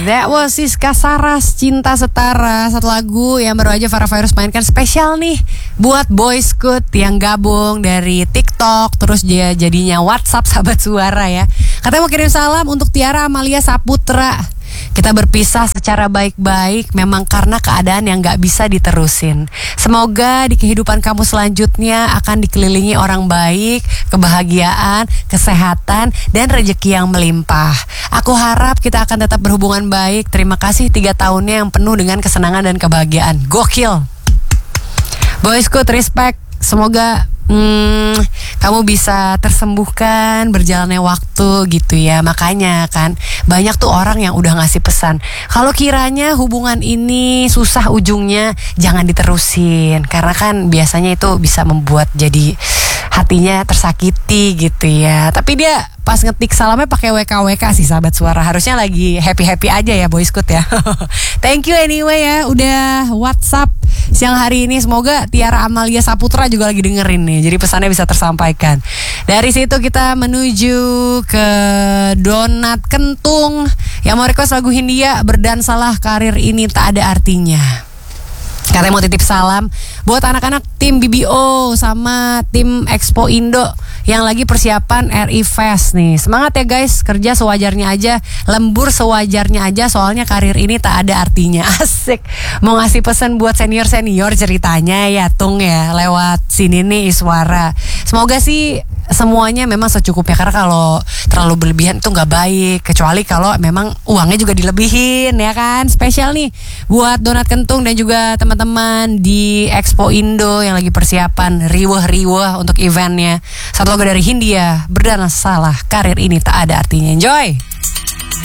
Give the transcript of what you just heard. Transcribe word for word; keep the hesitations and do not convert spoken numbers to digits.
That was Siska Saras, Cinta Setara. Satu lagu yang baru aja Farah Fairuz mainkan spesial nih buat Boy Scout yang gabung dari TikTok, terus dia jadinya WhatsApp Sahabat Suara ya. Katanya mau kirim salam untuk Tiara Amalia Saputra. Kita berpisah secara baik-baik memang karena keadaan yang gak bisa diterusin. Semoga di kehidupan kamu selanjutnya akan dikelilingi orang baik, kebahagiaan, kesehatan, dan rezeki yang melimpah. Aku harap kita akan tetap berhubungan baik. Terima kasih tiga tahunnya yang penuh dengan kesenangan dan kebahagiaan. Gokil. Boy Scout, respect. Semoga Hmm, kamu bisa tersembuhkan berjalannya waktu gitu ya. Makanya kan banyak tuh orang yang udah ngasih pesan, kalau kiranya hubungan ini susah ujungnya, jangan diterusin. Karena kan biasanya itu bisa membuat jadi hatinya tersakiti gitu ya. Tapi dia pas ngetik salamnya pakai W K W K sih Sahabat Suara. Harusnya lagi happy-happy aja ya Boy Scout ya. Thank you anyway ya udah WhatsApp siang hari ini. Semoga Tiara Amalia Saputra juga lagi dengerin nih, jadi pesannya bisa tersampaikan. Dari situ kita menuju ke Donat Kentung yang mau request lagu Hindia, Berdansalah Karir Ini Tak Ada Artinya. Katanya mau titip salam buat anak-anak tim B B O sama tim Expo Indo yang lagi persiapan R I Fest nih. Semangat ya guys, kerja sewajarnya aja, lembur sewajarnya aja, soalnya karir ini tak ada artinya. Asik. Mau ngasih pesan buat senior-senior ceritanya ya Tung ya, lewat sini nih Iswara. Semoga sih semuanya memang secukupnya, karena kalau terlalu berlebihan itu nggak baik, kecuali kalau memang uangnya juga dilebihin ya kan. Spesial nih buat Donat Kentung dan juga teman-teman di Expo Indo yang lagi persiapan riweh-riweh untuk eventnya. Satu lagu dari Hindia, Berdansalah Karir Ini Tak Ada Artinya. Enjoy.